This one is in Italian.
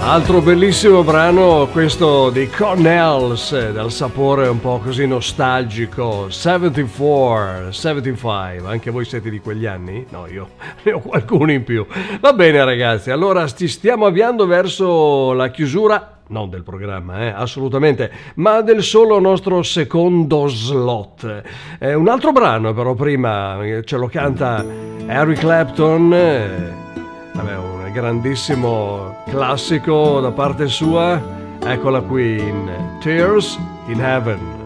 Altro bellissimo brano, questo di Cornels, dal sapore un po' così nostalgico. 74, 75, anche voi siete di quegli anni? No, io ne ho qualcuno in più. Va bene ragazzi, allora ci stiamo avviando verso la chiusura, non del programma, assolutamente, ma del solo nostro secondo slot. Un altro brano però prima, ce lo canta Eric Clapton, vabbè, un grandissimo classico da parte sua, eccola qui in Tears in Heaven.